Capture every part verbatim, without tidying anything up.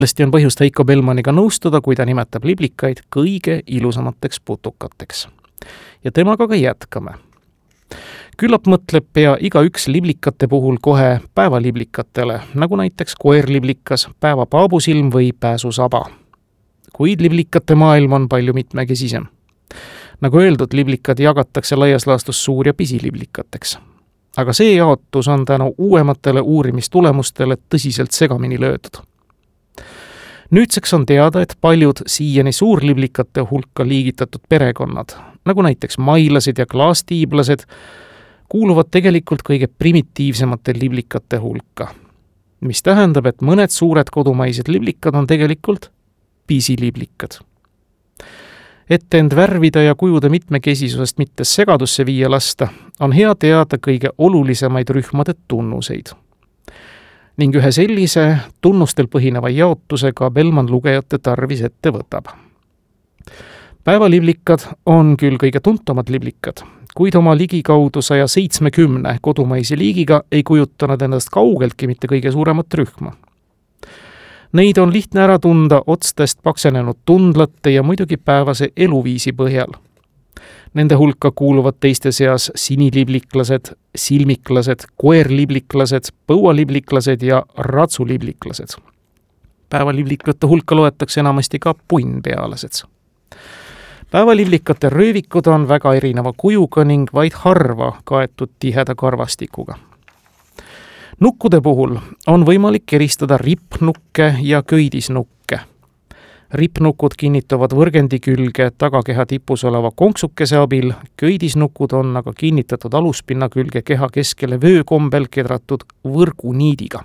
Kindlasti on põhjust Heiko Bellmanniga nõustuda, kui ta nimetab liblikaid kõige ilusamateks putukateks. Ja temaga ka jätkame. Küllap mõtleb pea igaüks liblikate puhul kohe päevaliblikatele, nagu näiteks koerliblikas, päeva paabusilm või pääsusaba. Kuid liblikate maailm on palju mitmekesisem. Nagu öeldud, liblikad jagatakse laias laastus suur- ja pisiliblikateks. Aga see jaotus on tänu uuematele uurimistulemustele tõsiselt segamini löödud. Nüüdseks on teada, et paljud siiani suurliblikate hulka liigitatud perekonnad, nagu näiteks mailased ja klaastiiblased, kuuluvad tegelikult kõige primitiivsemate liblikate hulka, mis tähendab, et mõned suured kodumaised liblikad on tegelikult pisiliblikad. Et end värvida ja kujude mitmekesisusest mitte segadusse viia lasta, on hea teada kõige olulisemaid rühmade tunnuseid. Ning ühe sellise tunnustel põhineva jaotusega Bellman lugejate tarvis ette võtab. Päevaliblikad on küll kõige tuntumad liblikad, kuid oma ligikaudu saja seitsmekümne kodumaise liigiga ei kujutanud endast kaugeltki mitte kõige suuremat rühma. Neid on lihtne ära tunda otstest paksenenud tundlate ja muidugi päevase eluviisi põhjal. Nende hulka kuuluvad teiste seas sinilibliklased, silmiklased, koerlibliklased, põualibliklased ja ratsulibliklased. Päevaliblikate hulka loetakse enamasti ka punnpealased. Päevaliblikate röövikud on väga erineva kujuga ning vaid harva kaetud tiheda karvastikuga. Nukkude puhul on võimalik eristada rippnukke ja köidisnukke. Rippnukud kinnituvad võrgendi külge tagakeha tipus oleva konksukese abil, köidisnukud on aga kinnitatud aluspinna külge keha keskele vöökombel kedratud võrguniidiga.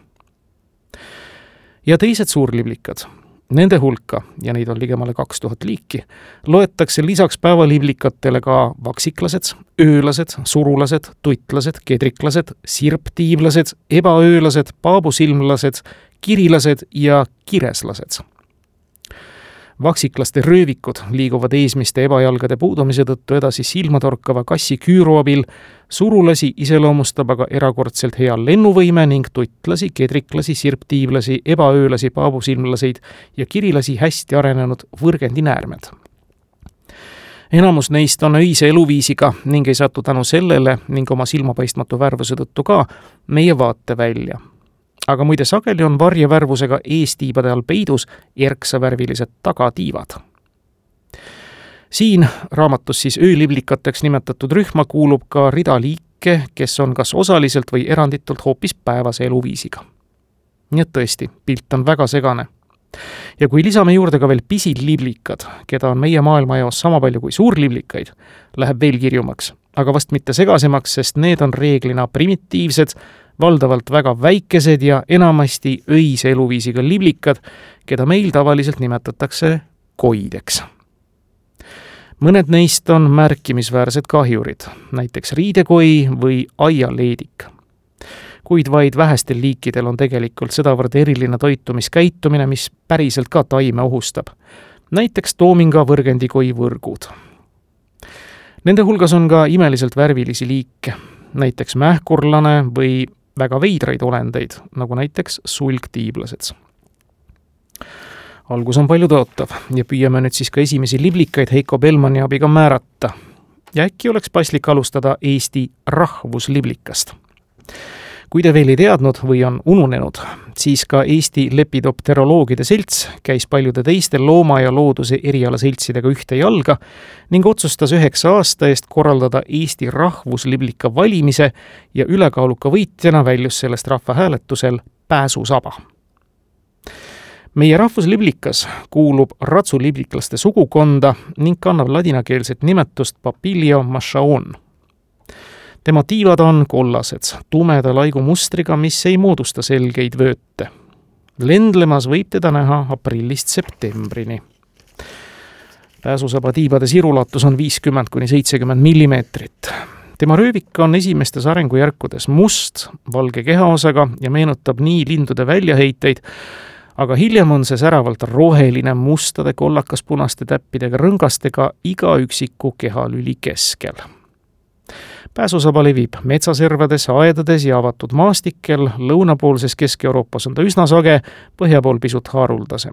Ja teised suurliblikad, nende hulka, ja neid on ligemale kaks tuhat liiki, loetakse lisaks päevaliblikatele ka vaksiklased, öölased, surulased, tutlased, kedriklased, sirptiivlased, ebaöölased, paabusilmlased, kirilased ja kireslased. Vaksiklaste röövikud liiguvad eesmiste ebajalgade puudumise tõttu edasi silmatorkava kassi küüru abil, surulasi iseloomustab aga erakordselt hea lennuvõime ning tutlasi, kedriklasi, sirptiivlasi, ebaöölasi, paabusilmlaseid ja kirilasi hästi arenenud võrgendinäärmed. Enamus neist on öise eluviisiga ning ei satu tänu sellele ning oma silmapaistmatu värvuse tõttu ka meie vaate välja. Aga muide sageli on varjevärvusega eestiibade all peidus erksavärvilised tagatiivad. Siin raamatus siis ööliblikateks nimetatud rühma kuulub ka rida liike, kes on kas osaliselt või eranditult hoopis päevase eluviisiga. Nii et tõesti, pilt on väga segane. Ja kui lisame juurde ka veel pisiliblikad, keda on meie maailmajaos sama palju kui suurliblikaid, läheb veel kirjumaks, aga vast mitte segasemaks, sest need on reeglina primitiivsed, valdavalt väga väikesed ja enamasti öise eluviisiga liblikad, keda meil tavaliselt nimetatakse koideks. Mõned neist on märkimisväärsed kahjurid, näiteks riidekoi või aialeedik. Kuid vaid vähestel liikidel on tegelikult sedavõrd eriline toitumiskäitumine, mis päriselt ka taime ohustab. Näiteks toominga võrgendikoi võrgud. Nende hulgas on ka imeliselt värvilisi liike, näiteks mähkurlane või väga veidraid olendeid, nagu näiteks sulgtiiblased. Algus on palju tõotav ja püüame nüüd siis ka esimesi liblikaid Heiko Bellmanni abiga määrata. Ja äkki oleks paslik alustada Eesti rahvusliblikast. Kui te veel ei teadnud või on ununenud, siis ka Eesti lepidopteroloogide selts käis paljude teiste looma- ja looduse erialaseltsidega ühte jalga ning otsustas üheksa aasta eest korraldada Eesti rahvusliblika valimise ja ülekaaluka võitjana väljus sellest rahvahääletusel pääsusaba. Meie rahvusliblikas kuulub ratsulibliklaste sugukonda ning kannab ladinakeelset nimetust Papilio machaon. Tema tiivad on kollased, tumeda laigumustriga, mis ei moodusta selgeid vööte. Lendlemas võib teda näha aprillist septembrini. Pääsusaba tiibade sirulatus on viiskümmend kuni seitsekümmend millimeetrit. Tema röövik on esimestes arengujärkudes must, valge kehaosaga ja meenutab nii lindude väljaheiteid, aga hiljem on see säravalt roheline mustade kollakas-punaste täppidega rõngastega iga üksiku kehalüli keskel. Pääsusaba levib metsaservades, aedades ja avatud maastikel, lõunapoolses Kesk-Euroopas on ta üsna sage, põhja pool pisut haruldasem.